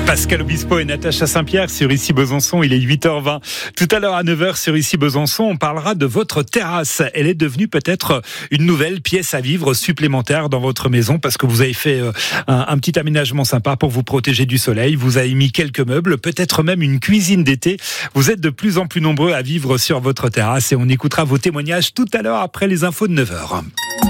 Pascal Obispo et Natacha Saint-Pierre sur Ici Besançon, il est 8h20. Tout à l'heure à 9h sur Ici Besançon, on parlera de votre terrasse. Elle est devenue peut-être une nouvelle pièce à vivre supplémentaire dans votre maison parce que vous avez fait un petit aménagement sympa pour vous protéger du soleil. Vous avez mis quelques meubles, peut-être même une cuisine d'été. Vous êtes de plus en plus nombreux à vivre sur votre terrasse et on écoutera vos témoignages tout à l'heure après les infos de 9h.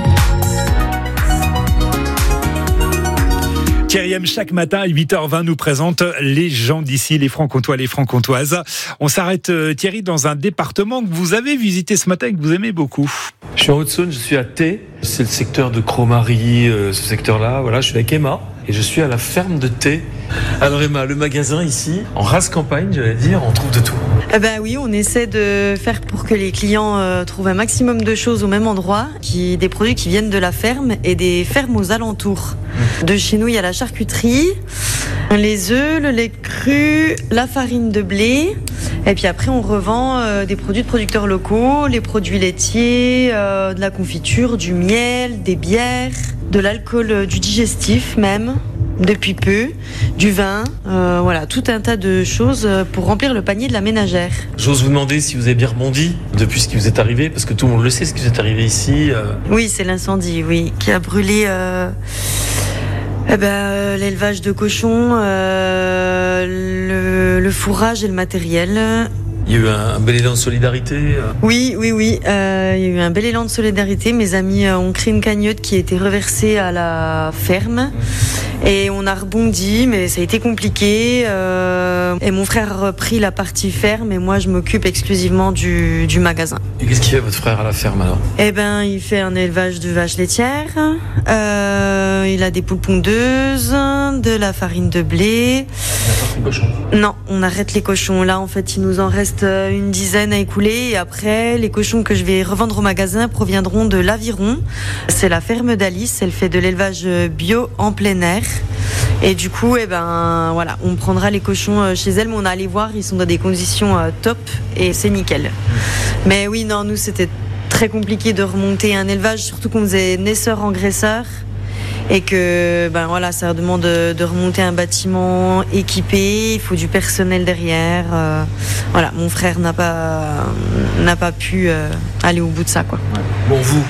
Thierry M, chaque matin à 8h20 nous présente les gens d'ici, les Franc-Comtois, les Franc-Comtoises. On s'arrête, Thierry, dans un département que vous avez visité ce matin et que vous aimez beaucoup. Je suis en Haute-Saône, je suis à Thé. C'est le secteur de Cromary, ce secteur-là. Voilà, je suis avec Emma et je suis à la ferme de Thé. Alors Emma, le magasin ici, en race campagne, j'allais dire, on trouve de tout. Oui, on essaie de faire pour que les clients trouvent un maximum de choses au même endroit, des produits qui viennent de la ferme et des fermes aux alentours. De chez nous, il y a la charcuterie, les œufs, le lait cru, la farine de blé. Et puis après, on revend des produits de producteurs locaux, les produits laitiers, de la confiture, du miel, des bières, de l'alcool, du digestif même. Depuis peu, du vin, voilà, tout un tas de choses pour remplir le panier de la ménagère. J'ose vous demander si vous avez bien rebondi depuis ce qui vous est arrivé, parce que tout le monde le sait, ce qui vous est arrivé ici. Oui, c'est l'incendie, oui, qui a brûlé l'élevage de cochons, le fourrage et le matériel. Il y a eu un bel élan de solidarité. Oui. Il y a eu un bel élan de solidarité. Mes amis ont créé une cagnotte qui a été reversée à la ferme. Et on a rebondi, mais ça a été compliqué. Et mon frère a repris la partie ferme et moi, je m'occupe exclusivement du magasin. Et qu'est-ce qu'il fait votre frère à la ferme alors ? Il fait un élevage de vaches laitières. Il a des poules pondeuses, de la farine de blé. Les cochons ? Non, on arrête les cochons. Là, en fait, il nous en reste une dizaine à écouler. Et après, les cochons que je vais revendre au magasin proviendront de l'Aviron. C'est la ferme d'Alice. Elle fait de l'élevage bio en plein air. Et du coup, on prendra les cochons chez elle, mais on a allé voir, ils sont dans des conditions top et c'est nickel. Mais oui, non, nous, c'était très compliqué de remonter un élevage, surtout qu'on faisait naisseur-engraisseur. Et que ça demande de remonter un bâtiment équipé, il faut du personnel derrière. Mon frère n'a pas pu aller au bout de ça, quoi. Bon, vous